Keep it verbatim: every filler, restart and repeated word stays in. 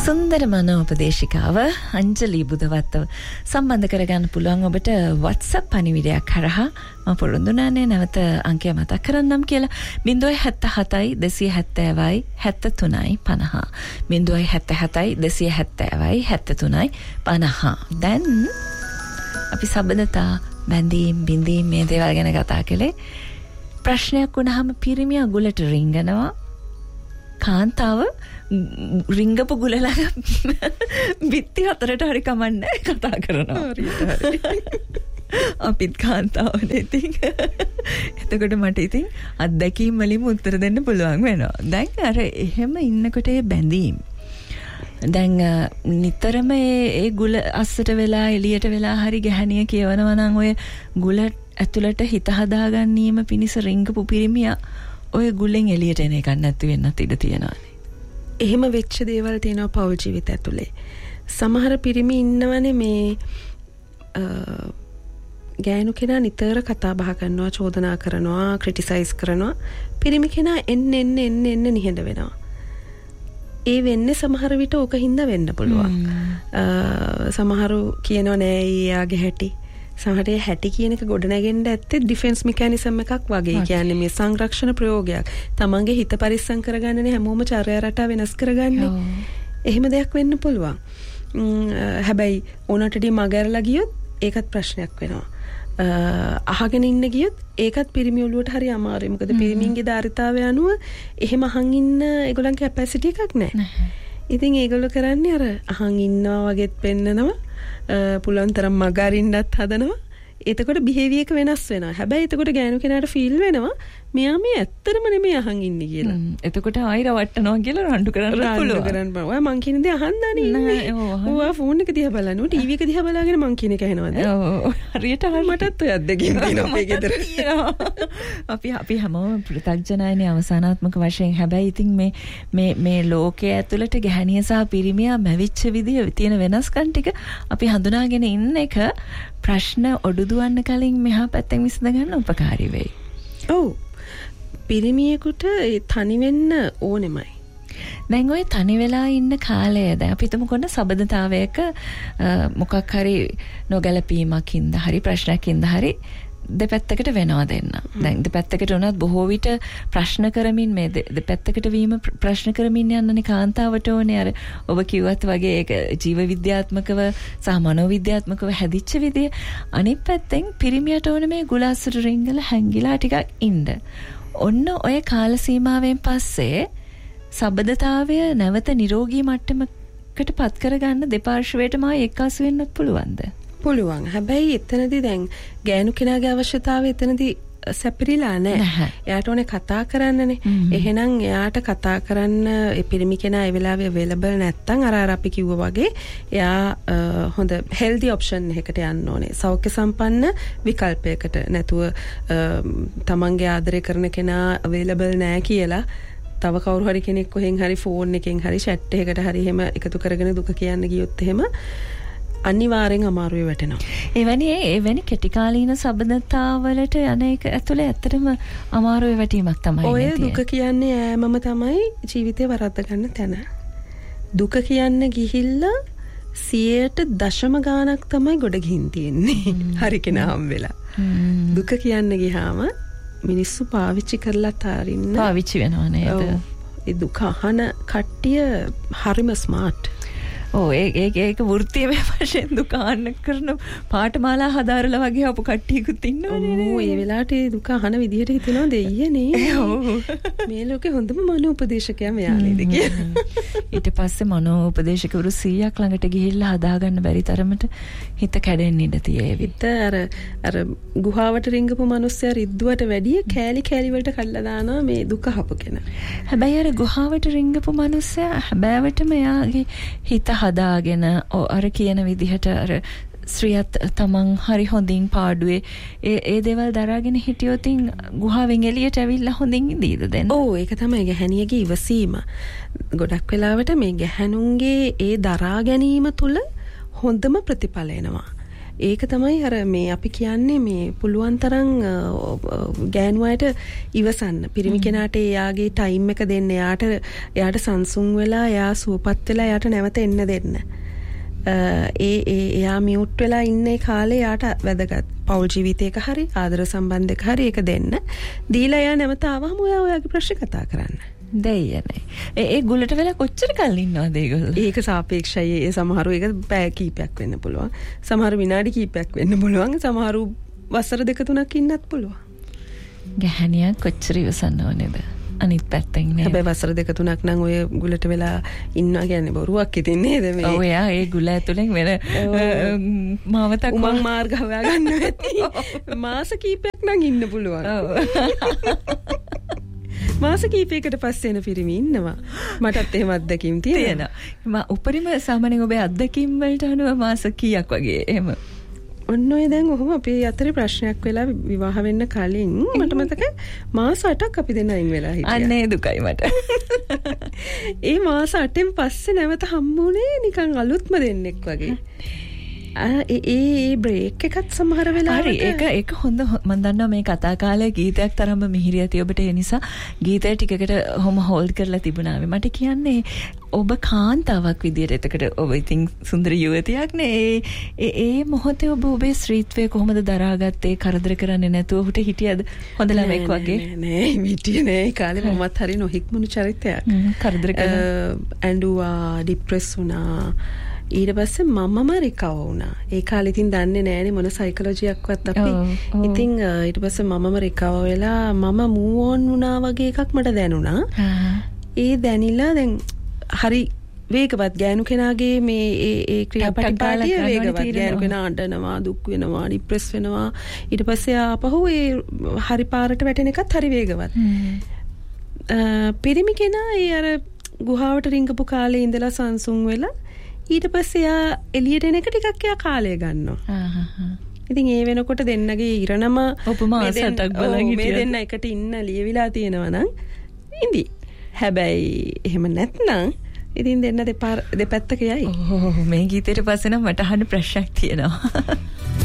සුන්දර මනෝපදේශිකාව අංජලි බුදවත්තව සම්බන්ධ කරගන්න පුළුවන් ඔබට WhatsApp පණිවිඩයක් කරහා මම පොරොන්දුනානේ නැවත අංකය මතක් කරන්නම් කියලා zero seven seven two seven zero seven three five zero seven seven two seven three five දැන් අපි සබඳතා බැඳීම් බින්දීම් මේ දේවල් ගැන කතා කළේ ප්‍රශ්නයක් වුණාම පිරිමියා ගුලට රිංගනවා කාන්තාව රිංගපු ගුල ළඟ බිත්ති හතරට හරි කමන්නේ කතා කරනවා හරියට හරි අපිත් කාන්තාවනේ ඉතින් එතකොට මට ඉතින් අත්දැකීම් වලින් උත්තර දෙන්න පුළුවන් වෙනවා දැන් අර එහෙම ඉන්නකොට ඒ බැඳීම් දැන් නිතරම ඒ ගුල අස්සට වෙලා එළියට වෙලා හරි ගැහණිය කියවනවා නම් ඔය ගුල ඇතුළට හිත හදා ගැනීම පිණිස රිංගපු පිරිමියා ඔය ගුලෙන් එළියට එන එකක් නැති වෙන්නත් ඉඩ තියෙනවානේ. එහෙම වෙච්ච දේවල් තියෙනවා පෞල් ජීවිත ඇතුලේ. සමහර පිරිමි ඉන්නවනේ මේ ගෑනු කෙනා නිතර කතා බහ කරනවා, චෝදනා කරනවා, ක්‍රිටිසයිස් කරනවා. පිරිමි කෙනා එන්න එන්න එන්න එන්න නිහඬ වෙනවා. ඒ වෙන්නේ සමහර විට ඕක හින්දා වෙන්න පුළුවන්. සමහරු කියනවා නෑ ඊයාගේ හැටි. සමහරට හැටි කියන එක ගොඩ නැගෙන්න ඇත්තේ ඩිෆෙන්ස් මෙකැනිසම් එකක් වගේ. කියන්නේ මේ සංරක්ෂණ ප්‍රයෝගයක්. තමන්ගේ හිත පරිස්සම් කරගන්නනේ හැමෝම චර්යා රටා වෙනස් කරගන්නේ. එහෙම දෙයක් වෙන්න පුළුවන්. හැබැයි ඕනටදී මගහැරලා ගියොත් ඒකත් ප්‍රශ්නයක් වෙනවා. අහගෙන ඉන්න ගියොත් ඒකත් පිරිමි ඔළුවට හරි අමාරුයි. මොකද පිරිමින්ගේ ධාරිතාවය අනුව එහෙම අහන් ඉන්න ඒගොල්ලන්ගේ කැපැසිටි එකක් නැහැ. ඉතින් ඒගොල්ලෝ කරන්නේ අර අහන් ඉන්නවා වගේත් පෙන්නනවා. පුළුවන් තරම් මග අරින්නත් හදනවා. එතකොට බිහේවියර් එක වෙනස් වෙනවා. හැබැයි එතකොට ගෑනු කෙනාට ෆීල් වෙනවා මෙයා මේ ඇත්තටම නෙමෙයි අහන් ඉන්නේ කියලා. එතකොට ආයි රවට්ටනවා කියලා රණ්ඩු කරන්න පුළුවන්. රණ්ඩු කරන්න බෑ. ඔයා මං කියන දේ අහන්නනේ ඉන්නේ. ඔයා ෆෝන් එක දිහා බලනවා. ටීවී එක දිහා බලාගෙන මං කියන එක ඇහෙනවද? ඔව්. හරියට හරි. මටත් ඔය අත්දැකීම් තියෙනවා අපේ ගෙදර. අපි අපි හැමෝම ප්‍රත්‍යඥයිනේ අවසානාත්මක වශයෙන්. හැබැයි ඉතින් මේ මේ මේ ලෝකයේ ඇතුළට ගැහණිය සහ පිරිමියා මැවිච්ච විදිය තියෙන වෙනස්කම් ටික අපි හඳුනාගෙන ඉන්න එක ප්‍රශ්න ඔඩුදුවන්න කලින් මෙහා පැත්තෙන් විසඳ ගන්න උපකාරී වෙයි. ඔව්. පිරිමියෙකුට තනි වෙන්න ඕනෙමයි. දැන් ඔය තනි වෙලා ඉන්න කාලය දැන් අපි හිතමු කොන්න සබඳතාවයක මොකක් හරි නොගැලපීමක් හින්දා හරි ප්‍රශ්නයක් හින්දා හරි දෙපැත්තකට වෙනවා දෙන්න. දැන් දෙපැත්තකට උනත් බොහෝ විට ප්‍රශ්න කරමින් මේ දෙපැත්තකට වීම ප්‍රශ්න කරමින් යන්නනේ කාන්තාවට ඕනේ. අර ඔබ කිව්වත් වගේ ඒක ජීව විද්‍යාත්මකව සහ මනෝවිද්‍යාත්මකව හැදිච්ච විදිය. අනිත් පැත්තෙන් පිරිමියට ඕනේ මේ ගුලාසුරු රිංගල හැංගිලා ටිකක් ඉන්න. ඔන්න ඔය කාල සීමාවෙන් පස්සේ සබඳතාවය නැවත නිරෝගී මට්ටමකට පත් කරගන්න දෙපාර්ශ්වයටම එක්කාසු වෙන්නත් පුළුවන්ද? පුළුවන්. හැබැයි එතනදී දැන් ගෑනු කෙනාගේ අවශ්‍යතාවය එතනදී සැපිරිලා නැහැ. එයාට ඕනේ කතා කරන්නනේ. එහෙනම් එයාට කතා කරන්න ඒ පිරිමි කෙනා ඒ වෙලාවේ අවైలබල් නැත්තම් අර අර අපි කිව්වා වගේ එයා හොඳ හෙල්දි ඔප්ෂන් එකකට යන්න ඕනේ. සෞඛ්‍ය සම්පන්න විකල්පයකට. නැතුව තමන්ගේ ආදරය කරන කෙනා අවైలබල් නැහැ කියලා තව කවුරු හරි කෙනෙක් කොහෙන් හරි ෆෝන් එකෙන් හරි chat එකකට හරි එහෙම එකතු කරගෙන දුක කියන්න ගියොත් එහෙම අනිවාර්යෙන් අමාරුවේ වැටෙනවා. එවැනි එවැනි කෙටිකාලීන සබඳතාවලට යන එක ඇතුලේ ඇත්තටම අමාරුවේ වැටීමක් තමයි. ඔය දුක කියන්නේ ඈමම තමයි ජීවිතේ වරද්ද ගන්න තැන. දුක කියන්න ගිහිල්ලා සියයට දශම ගාණක් තමයි ගොඩ ගිහින් තියෙන්නේ. හරි කෙනා හම් වෙලා. දුක කියන්න ගියාම මිනිස්සු පාවිච්චි කරලා තාරින්න පාවිච්චි වෙනවා නේද? ඒ දුක අහන කට්ටිය හරිම ස්මාර්ට්. ඕ ඒ ඒක වෘත්තීය වශයෙන් දුකාන්න කරන පාඨමාලා හදාරලා වගේ අපු කට්ටියකුත් ඉන්නවනේ නේ. ඔව් ඒ වෙලාවට ඒ දුක අහන විදිහට හිතනවා දෙයියනේ. ඔව්. මේ ලෝකේ හොඳම මනෝ උපදේශකයා මෙයා නේද කියලා. ඊට පස්සේ මනෝ උපදේශකවරු සීයක් ළඟට ගිහිල්ලා හදාගන්න බැරි තරමට හිත කැඩෙන්න ඉඩ තියෙවි. හිත අර අර ගුහාවට රිංගපු මිනිස්සයා රිද්දුවට වැඩිය කෑලි කෑලි වලට කල්ලා දානවා මේ දුක හපු කෙනා. හැබැයි අර ගුහාවට රිංගපු මිනිස්සයා හැබෑවටම එයාගේ හිත හදාගෙන අර කියන විදිහට අර ශ්‍රියත් තමන් හරි හොඳින් පාඩුවේ ඒ ඒ දේවල් දරාගෙන හිටියොතින් ගුහාවෙන් එළියට ඇවිල්ලා හොඳින් ඉඳීද දැන්? ඔව් ඒක තමයි ගැහණියගේ ඉවසීම. ගොඩක් වෙලාවට මේ ගැහණුන්ගේ ඒ දරා ගැනීම තුල හොඳම ප්‍රතිඵල එනවා. ඒක තමයි අර මේ අපි කියන්නේ මේ පුළුවන් තරම් ගෑනු අයට ඉවසන්න. පිරිමි කෙනාට එයාගේ ටයිම් එක දෙන්න. එයාට එයාට සංසුන් වෙලා එයා සුවපත් වෙලා එයාට නැවත එන්න දෙන්න. ඒ ඒ එයා මියුට් වෙලා ඉන්නේ කාලේ එයාට වැදගත්. පෞල් ජීවිතයක හරි ආදර සම්බන්ධයක හරි ඒක දෙන්න. දීලා එයා නැවත ආවම ඔයා ඔයාගේ ප්‍රශ්න කතා කරන්න. දෙයනේ. ඒ ඒ ගුලට වෙලා කොච්චර කල් ඉන්නවද ඒගොල්ලෝ? ඒක සාපේක්ෂයි. ඒ සමහරු ඒක පැය කීපයක් වෙන්න පුළුවන්. සමහරු විනාඩි කීපයක් වෙන්න පුළුවන්. සමහරු වසර දෙක තුනක් ඉන්නත් පුළුවන්. ගැහණියක් කොච්චර ඉවසන්න ඕනේද? අනිත් පැත්තෙන් නේ. හැබැයි වසර දෙක තුනක් නම් ඔය ගුලට වෙලා ඉන්නවා කියන්නේ බොරුවක් ඉතින් නේද මේ? ඔව් එයා ඒ ගුල ඇතුලෙන් වෙන මාවතක් උමං මාර්ග හොයා ගන්න වෙති. මාස කීපයක් නම් ඉන්න පුළුවන්. ඔව්. මාස කීපයකට පස්සේ එන පිරිමි ඉන්නවා. මටත් එහෙම අත්දැකීම් තියෙනවා. මම උපරිම සාමාන්‍යයෙන් ඔබේ අත්දැකීම් වලට අනුව මාස කීයක් වගේ එහෙම? ඔන්න ඔය දැන් ඔහොම අපේ අතරේ ප්‍රශ්නයක් වෙලා විවාහ වෙන්න කලින් මට මතකයි මාස අටක් අපි දෙන්න අයින් වෙලා හිටියා. අනේ දුකයි මට. ඒ මාස අටෙන් පස්සේ නැවත හම්බුනේ නිකන් අලුත්ම දෙන්නෙක් වගේ. ඒ ඒ බ්‍රේක් එකත් සමහර වෙලාවට හරි ඒක ඒක හොඳ මම දන්නවා මේ කතා කාලේ ගීතයක් තරම්ම මිහිරිය ඇති ඔබට ඒ නිසා ගීතය ටිකකට හොම හෝල්ඩ් කරලා තිබුණා. මට කියන්නේ ඔබ කාන්තාවක් විදියට එතකොට ඔබ ඉතින් සුන්දර යුවතියක් නේ. ඒ ඒ මොහොතේ ඔබ ඔබේ ස්ත්‍රීත්වය කොහොමද දරාගත්තේ? කරදර කරන්නේ නැතුව උට හිටියද හොඳ ළමෙක් වගේ? නෑ නෑ හිටියේ නෑ. ඒ කාලේ මමත් හරි නොහික්මුණු චරිතයක්. කරදර කරන ඇඬුවා, ડિප්‍රෙස් වුණා. ඊට පස්සේ මමම රිකවර් වුණා. ඒ කාලේ ඉතින් දන්නේ නෑනේ මොන සයිකොලොජියක්වත් අපි. ඉතින් ඊට පස්සේ මමම රිකවර් වෙලා මම මූව් ඔන් වුණා වගේ එකක් මට දැනුණා. ඒ දැනිලා දැන් හරි වේගවත් ගෑනු කෙනාගේ මේ ඒ ඒ ක්‍රියාපටිපාටිය වේගවත්. ගෑනු කෙනා අඬනවා, දුක් වෙනවා, ડિප්‍රෙස් වෙනවා. ඊට පස්සේ ආපහු ඒ හරි පාරට වැටෙන එකත් හරි වේගවත්. පිරිමි කෙනා ඒ අර ගුහාවට රිංගපු කාලේ ඉඳලා සංසුන් වෙලා ඊට පස්සේ යා එළියට එන එක ටිකක් යා කාලය ගන්නවා. ඉතින් ඒ වෙනකොට දෙන්නගේ ඉරණම උපමා සටක් බලන් හිටියා. මේ දෙන්න එකට ඉන්න ලියවිලා තියෙනවා නම් ඉඳි. හැබැයි එහෙම නැත්නම් ඉතින් දෙන්න දෙපා දෙපැත්තක යයි. ඔව් මේ ගීතේට පස්සේ නම් මට අහන්න ප්‍රශ්නයක් තියෙනවා.